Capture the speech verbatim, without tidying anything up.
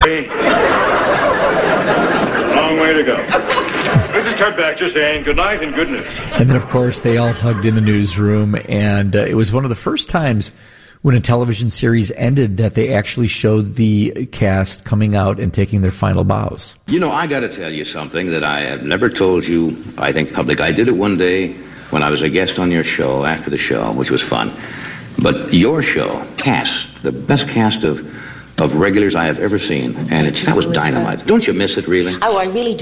Long way to go. Missus Cutback just saying good night and goodness. And then, of course, they all hugged in the newsroom, and uh, it was one of the first times when a television series ended that they actually showed the cast coming out and taking their final bows. You know, I got to tell you something that I have never told you, I think, public. I did it one day when I was a guest on your show, after the show, which was fun. But your show, cast, the best cast of, of regulars I have ever seen, and it's, that was dynamite. Don't you miss it, really? Oh, I really do.